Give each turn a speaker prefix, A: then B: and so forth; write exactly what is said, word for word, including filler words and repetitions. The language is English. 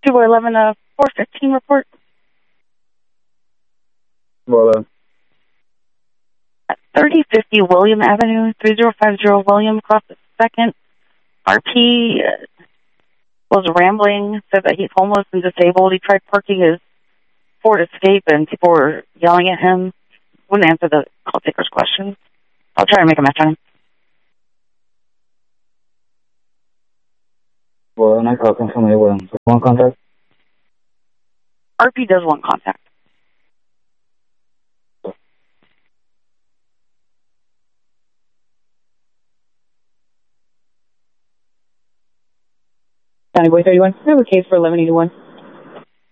A: two eleven, uh, four fifteen report.
B: Well,
A: At thirty fifty William Avenue, three zero five zero William, across the second. R P uh, was rambling, said that he's homeless and disabled. He tried parking his Ford Escape, and people were yelling at him. Wouldn't answer the call taker's questions. I'll try to make a match on him.
B: well, and I call from somebody with one contact.
A: R P does want contact.
C: County Boy thirty-one, I have a case for eleven eighty-one.